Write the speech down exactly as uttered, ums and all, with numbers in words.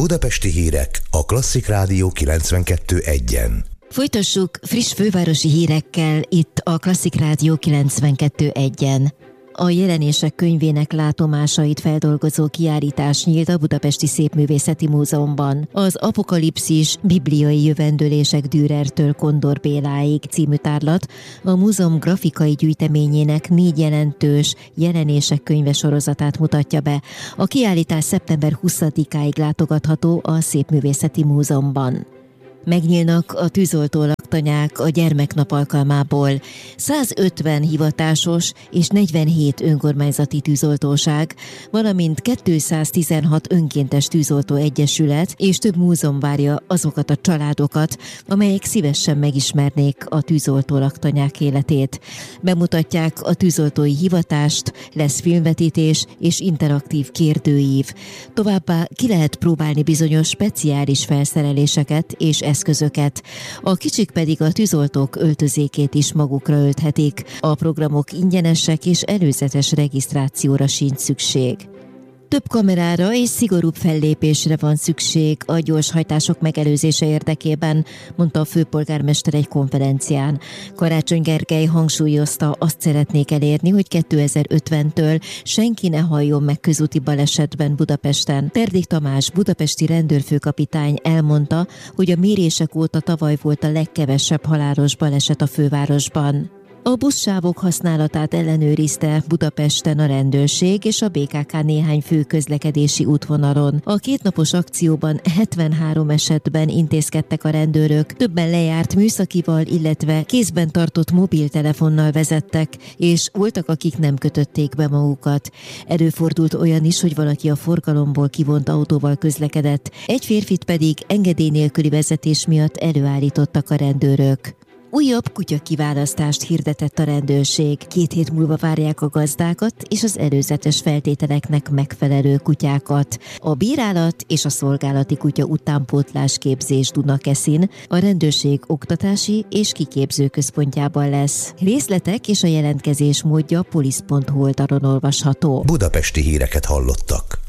Budapesti hírek a Klasszik Rádió kilencvenkettő egyen. Folytassuk friss fővárosi hírekkel itt a Klasszik Rádió kilencvenkettő egyen. A jelenések könyvének látomásait feldolgozó kiállítás nyílt a Budapesti Szépművészeti Múzeumban. Az Apokalipszis bibliai jövendőlések Dürertől Kondor Béláig című tárlat a múzeum grafikai gyűjteményének négy jelentős jelenések könyve sorozatát mutatja be. A kiállítás szeptember huszadikáig látogatható a Szépművészeti Múzeumban. Megnyílnak a tűzoltó laktanyák a gyermeknap alkalmából. százötven hivatásos és negyvenhét önkormányzati tűzoltóság, valamint kétszáztizenhat önkéntes tűzoltó egyesület és több múzeum várja azokat a családokat, amelyek szívesen megismernék a tűzoltó laktanyák életét. Bemutatják a tűzoltói hivatást, lesz filmvetítés és interaktív kérdőív. Továbbá ki lehet próbálni bizonyos speciális felszereléseket és eszközöket. A kicsik pedig a tűzoltók öltözékét is magukra ölthetik. A programok ingyenesek és előzetes regisztrációra sincs szükség. Több kamerára és szigorúbb fellépésre van szükség a gyorshajtások megelőzése érdekében, mondta a főpolgármester egy konferencián. Karácsony Gergely hangsúlyozta, azt szeretnék elérni, hogy kétezer-ötventől senki ne halljon meg közúti balesetben Budapesten. Terdik Tamás, budapesti rendőrfőkapitány elmondta, hogy a mérések óta tavaly volt a legkevesebb halálos baleset a fővárosban. A buszsávok használatát ellenőrizte Budapesten a rendőrség és a bé ká ká néhány fő közlekedési útvonalon. A kétnapos akcióban hetvenhárom esetben intézkedtek a rendőrök, többen lejárt műszakival, illetve kézben tartott mobiltelefonnal vezettek, és voltak, akik nem kötötték be magukat. Előfordult olyan is, hogy valaki a forgalomból kivont autóval közlekedett, egy férfit pedig engedély nélküli vezetés miatt előállítottak a rendőrök. Újabb kutyakiválasztást hirdetett a rendőrség. Két hét múlva várják a gazdákat és az előzetes feltételeknek megfelelő kutyákat. A bírálat és a szolgálati kutya utánpótlás képzés Dunakeszin a rendőrség oktatási és kiképző központjában lesz. Részletek és a jelentkezés módja polisz pont hu oldalon olvasható. Budapesti híreket hallottak.